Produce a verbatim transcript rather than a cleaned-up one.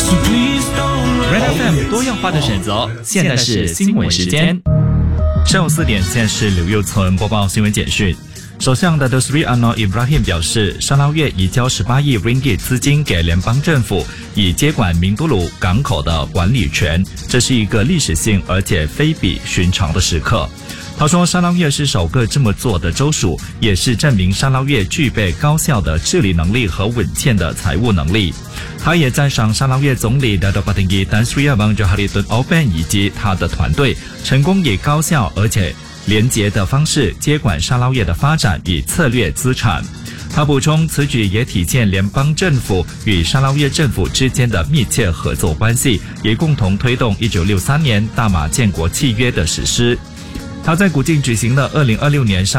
Red F M 多样化的选择，现在是新闻时间。上午四点，现在是刘佑存播报新闻简讯。首相的 Dosri Anwar Ibrahim 表示，沙捞越移交十八亿 ringgit 资金给联邦政府，以接管明都鲁港口的管理权，这是一个历史性而且非比寻常的时刻。他说，沙捞越是首个这么做的州属，也是证明沙捞越具备高效的治理能力和稳健的财务能力。他也赞赏沙捞越总理的 Datuk Tinggi Tan Sri Abang Johari Tun Oban 以及他的团队，成功以高效而且廉洁的方式接管沙捞越的发展与策略资产。他补充，此举也体现联邦政府与沙捞越政府之间的密切合作关系，也共同推动一九六三年大马建国契约的实施。他在古晋举行了二零二六年